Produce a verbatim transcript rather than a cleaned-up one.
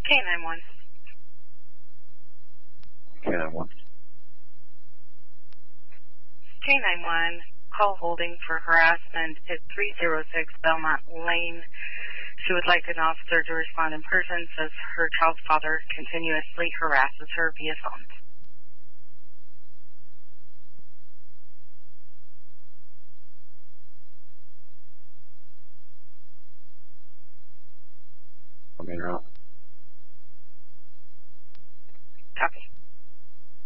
K nine one. K nine one. K nine one, call holding for harassment at three oh six Belmont Lane. She would like an officer to respond in person, says her child's father continuously harasses her via phone. I mean,